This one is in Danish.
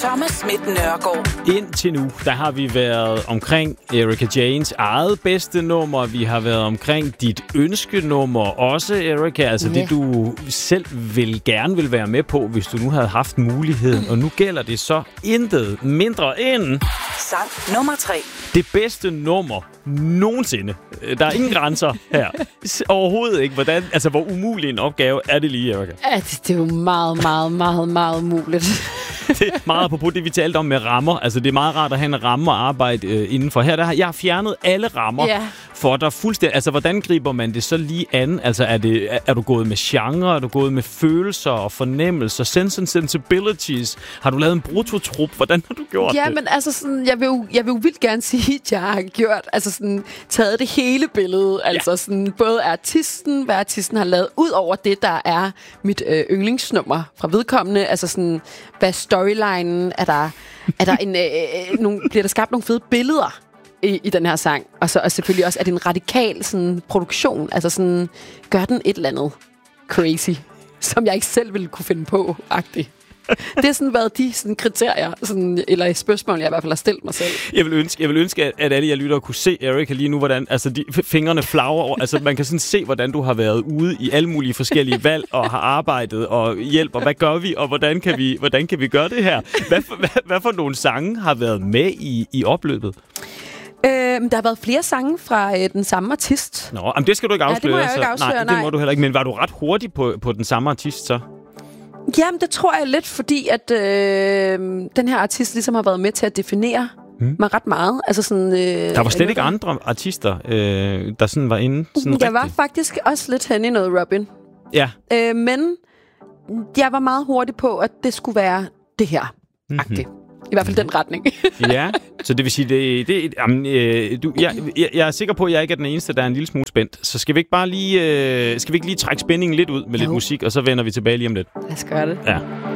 Thomas Schmidt Nørgaard. Indtil nu, der har vi været omkring Erika Jaynes eget bedste nummer. Vi har været omkring dit ønskenummer også, Erika. Altså det, du selv gerne vil være med på, hvis du nu havde haft muligheden. Og nu gælder det så intet mindre end... Sang nummer 3. Det bedste nummer nogensinde. Der er ingen grænser her. Overhovedet ikke. Hvor umulig en opgave er det lige, Erika? Ja, det er jo meget umuligt. Det er meget apropos det, vi talte om med rammer. Altså, det er meget rart at have en ramme at arbejde indenfor. Jeg har fjernet alle rammer for dig fuldstændig. Altså, hvordan griber man det så lige an? Altså, er du gået med genre? Er du gået med følelser og fornemmelser? Sense and sensibilities? Har du lavet en brutotrup? Hvordan har du gjort det? Ja, men altså, sådan, jeg vil jo vildt gerne sige, at jeg har gjort, altså sådan, taget det hele billede. Altså, sådan, både artisten, hvad artisten har lavet, ud over det, der er mit yndlingsnummer fra vedkommende. Altså, sådan, hvad storylinen er der bliver der skabt nogle fede billeder i den her sang, og selvfølgelig også er det en radikal sådan produktion, altså sådan gør den et eller andet crazy, som jeg ikke selv ville kunne finde på agtigt. Det har sådan været de sådan kriterier, sådan, eller spørgsmål, jeg i hvert fald har stillet mig selv. Jeg vil ønske, at alle jer lyttere kunne se Erika lige nu, hvordan fingrene flagrer over. Altså, man kan sådan se, hvordan du har været ude i alle mulige forskellige valg, og har arbejdet og hjælper. Hvad gør vi, og hvordan kan vi gøre det her? Hvad for nogle sange har været med i opløbet? Der har været flere sange fra den samme artist. Nå, men det skal du ikke afsløre. Ja, det må jeg ikke afsløre, nej, det må du heller ikke. Men var du ret hurtig på den samme artist så? Jamen, det tror jeg lidt, fordi at den her artist ligesom har været med til at definere mig ret meget. Altså sådan, der var slet ikke andre artister, der sådan var inde sådan jeg var faktisk også lidt hen i noget Robin. Ja. Men jeg var meget hurtig på, at det skulle være det her. Agtigt. I hvert fald den retning. Ja, så det vil sige, jeg er sikker på, at jeg ikke er den eneste, der er en lille smule spændt. Så skal vi ikke lige trække spændingen lidt ud med lidt musik, og så vender vi tilbage lige om lidt? Lad os gøre det. Ja.